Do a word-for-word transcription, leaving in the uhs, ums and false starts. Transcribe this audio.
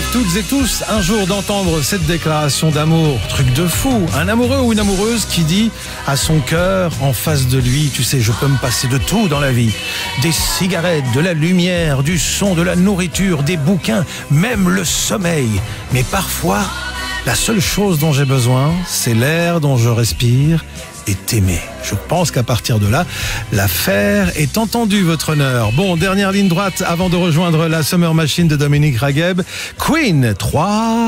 toutes et tous un jour d'entendre cette déclaration d'amour. Truc de fou. Un amoureux ou une amoureuse qui dit à son cœur en face de lui, tu sais, je peux me passer de tout dans la vie. Des cigarettes, de la lumière, du son, de la nourriture, des bouquins, même le sommeil. Mais parfois, la seule chose dont j'ai besoin, c'est l'air dont je respire et t'aimer. Je pense qu'à partir de là, l'affaire est entendue, votre honneur. Bon, dernière ligne droite avant de rejoindre la Summer Machine de Dominique Ragheb. Queen, trois...